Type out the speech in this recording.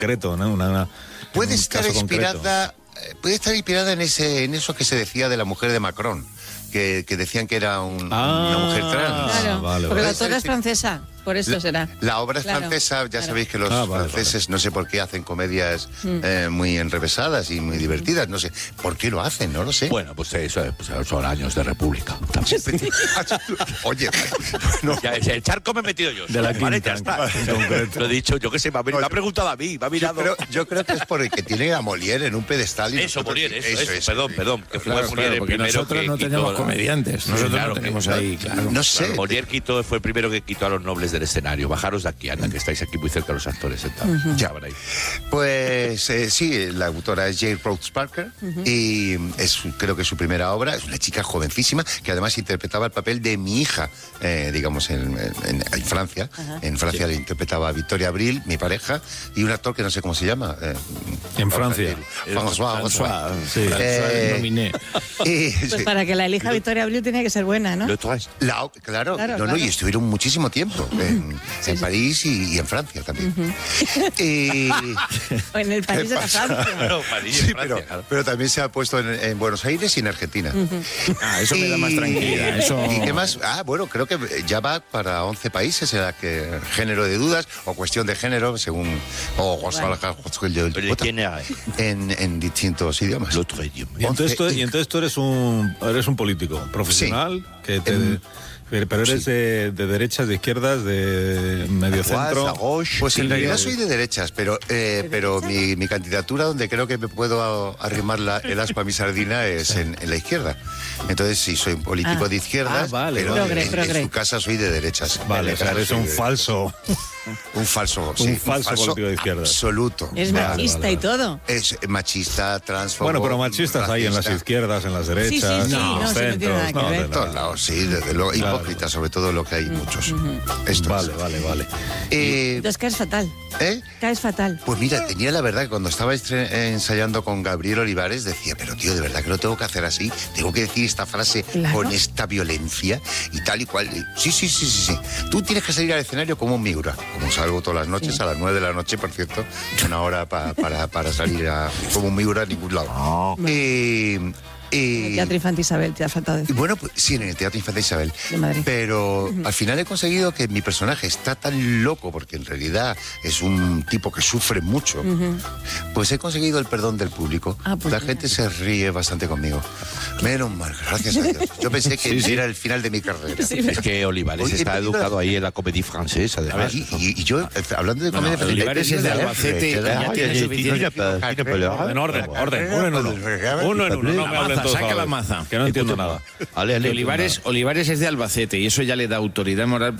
concreto, ¿no? Puede estar inspirada en eso que se decía de la mujer de Macron, que decían que era una mujer trans. Claro, vale, porque vale. la autora es francesa, por eso será. La obra es francesa, ya sabéis que los franceses no sé por qué hacen comedias muy enrevesadas y muy divertidas, no sé por qué lo hacen, no lo sé. Bueno, pues eso son años de república. Oye, Ya, el charco me he metido yo. De la Vale, quinta, ya está. en concreto. Lo he dicho, yo qué sé, me ha preguntado a mí, me ha mirado. yo creo que es porque tiene a Molière en un pedestal. Y Eso, nosotros- Molière, eso, es. perdón, que fue Claro, Molière claro, el porque primero nosotros que no quitó- tenemos comediantes. Nosotros claro no que tenemos no. ahí, claro. No sé. Molière fue el primero que quitó a los nobles del escenario. Bajaros de aquí, anda, que estáis aquí muy cerca de los actores sentados. Ya veréis. Pues sí, la autora es Jane Rhodes Parker y creo que es su primera obra. Es una chica jovencísima que además interpretaba el papel de mi hija, digamos, en Francia. En Francia le interpretaba a Victoria Abril, mi pareja, y un actor que no sé cómo se llama. En Francia. François. Sí. Nominé. Pues para que la elija Victoria Abril tiene que ser buena, ¿no? Lo traes. Claro, Claro. y estuvieron muchísimo tiempo en París y en Francia también. O en el país de la Francia. Claro, París, Sí, Francia, claro. pero también se ha puesto en Buenos Aires y en Argentina. Eso me da más tranquilidad. Eso... ¿Y qué más? Bueno, creo que ya va para 11 países, será que género de dudas o cuestión de género, según... Pero ¿quién era? En distintos idiomas. L'autre idioma. Y entonces tú eres un político profesional que pero eres de derechas, de izquierdas, de medio centro. Pues en realidad soy de derechas, pero mi candidatura donde creo que me puedo arrimar el aspa a mi sardina es en la izquierda. Entonces sí, soy un político de izquierdas, vale, pero vale. en Progre. su casa soy de derechas. Vale, o sea, eres un falso. Un falso político de izquierdas. Absoluto. Es machista y todo. Es machista, transfobo. Bueno, pero machistas hay en las izquierdas, en las derechas, Sí, en no, los sí, no tiene centros. nada que ver. En todos lados, sí, desde luego. Hipócritas, sobre todo lo que hay muchos. Estos. Vale. Entonces caes fatal. Caes fatal. Pues mira, tenía la verdad que cuando estaba ensayando con Gabriel Olivares decía, pero tío, de verdad que lo tengo que hacer así, tengo que decir esta frase Claro. con esta violencia y tal y cual. Sí. Tú tienes que salir al escenario como un Miura, como salgo todas las noches, a las 9 de la noche, por cierto, una hora para salir como un Miura a ningún lado. El Teatro Infante Isabel, te ha faltado decir. Bueno, pues sí, en el Teatro Infante Isabel. De Madrid. Pero al final he conseguido que mi personaje está tan loco, porque en realidad es un tipo que sufre mucho, pues he conseguido el perdón del público. Pues la gente se ríe bastante conmigo. Menos mal, gracias a Dios. Yo pensé que era el final de mi carrera. Es que Olivares Oye, está he pedido- educado ahí en la comédie francesa, además. Y yo, hablando de comedia... Olivares es de Albacete. Ya tiene suficiente. En orden. Uno en uno. No me hablen todos a Saca la la vez, maza. que no entiendo nada. Ale, Olivares es de Albacete y eso ya le da autoridad moral